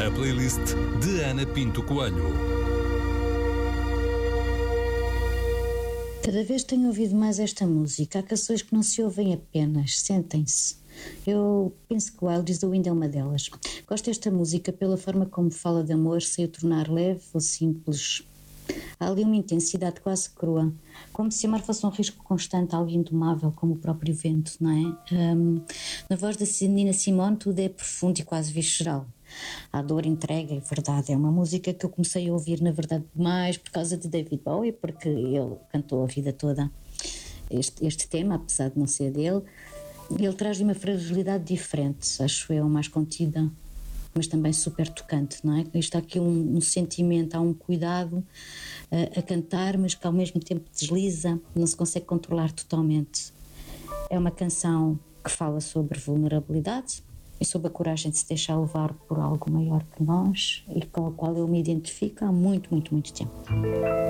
A playlist de Ana Pinto Coelho. Cada vez tenho ouvido mais esta música. Há canções que não se ouvem apenas, sentem-se. Eu penso que o Wild is the Wind é uma delas. Gosto desta música pela forma como fala de amor, sem o tornar leve ou simples. Há ali uma intensidade quase crua, como se amar fosse um risco constante, algo indomável, como o próprio vento, não é? Na voz da Nina Simone tudo é profundo e quase visceral. Há dor, entrega e verdade. É uma música que eu comecei a ouvir, na verdade, mais por causa de David Bowie, porque ele cantou a vida toda este tema, apesar de não ser dele. Ele traz uma fragilidade diferente, acho eu, mais contida, mas também super tocante, não é? Está aqui um sentimento, há um cuidado a cantar, mas que ao mesmo tempo desliza, não se consegue controlar totalmente. É uma canção que fala sobre vulnerabilidade e sobre a coragem de se deixar levar por algo maior que nós e com a qual eu me identifico há muito, muito, muito tempo.